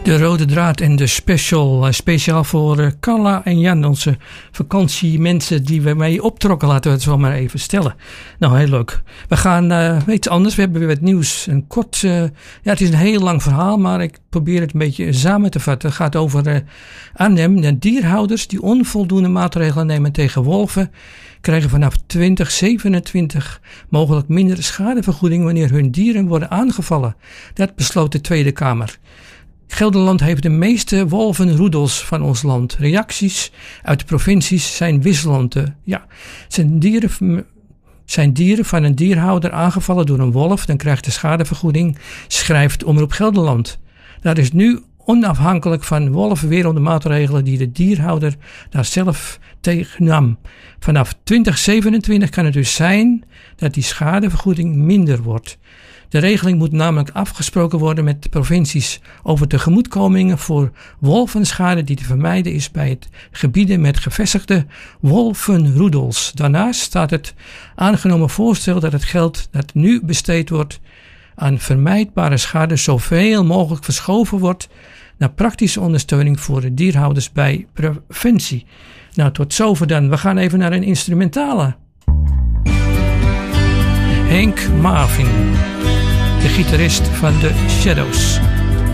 De rode draad en de speciaal voor Carla en Jan, onze vakantiemensen die we mee optrokken, laten we het zo maar even stellen. Nou, heel leuk. We gaan iets anders, we hebben weer wat nieuws. Een kort, het is een heel lang verhaal, maar ik probeer het een beetje samen te vatten. Het gaat over Arnhem. De dierhouders die onvoldoende maatregelen nemen tegen wolven krijgen vanaf 2027 mogelijk minder schadevergoeding wanneer hun dieren worden aangevallen. Dat besloot de Tweede Kamer. Gelderland heeft de meeste wolvenroedels van ons land. Reacties uit de provincies zijn wisselend. Zijn dieren van een dierhouder aangevallen door een wolf, dan krijgt de schadevergoeding, schrijft Omroep Gelderland. Dat is nu onafhankelijk van wolvenwerelde maatregelen die de dierhouder daar zelf tegen nam. Vanaf 2027 kan het dus zijn dat die schadevergoeding minder wordt. De regeling moet namelijk afgesproken worden met de provincies over tegemoetkomingen voor wolvenschade die te vermijden is bij het gebieden met gevestigde wolvenroedels. Daarnaast staat het aangenomen voorstel dat het geld dat nu besteed wordt aan vermijdbare schade zoveel mogelijk verschoven wordt naar praktische ondersteuning voor de dierhouders bij preventie. Nou, tot zover dan. We gaan even naar een instrumentale. Hank Marvin, de gitarist van The Shadows.